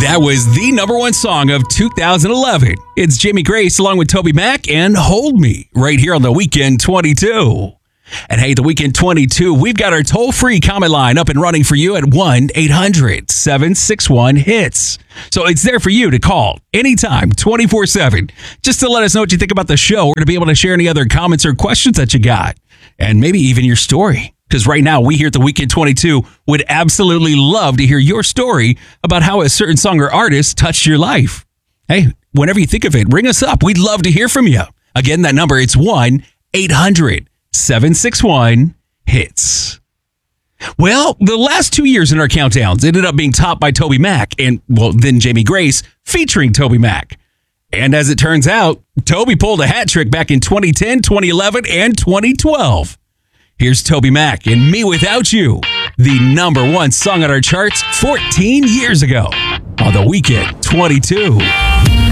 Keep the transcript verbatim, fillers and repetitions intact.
That was the number one song of two thousand eleven. It's Jamie Grace along with Toby Mac and Hold Me right here on the Weekend twenty-two. And hey, the Weekend twenty-two, we've got our toll-free comment line up and running for you at one eight hundred seven six one hits. So it's there for you to call anytime, twenty-four seven, just to let us know what you think about the show. We're going to be able to share any other comments or questions that you got, and maybe even your story. Because right now, we here at the Weekend twenty-two would absolutely love to hear your story about how a certain song or artist touched your life. Hey, whenever you think of it, ring us up. We'd love to hear from you. Again, that number, it's one eight hundred seven six one hits. Well, the last two years in our countdowns ended up being topped by Toby Mac and, well, then Jamie Grace featuring Toby Mac. And as it turns out, Toby pulled a hat trick back in twenty ten, twenty eleven, and twenty twelve. Here's Toby Mac and Me Without You, the number one song on our charts fourteen years ago on the Weekend twenty-two.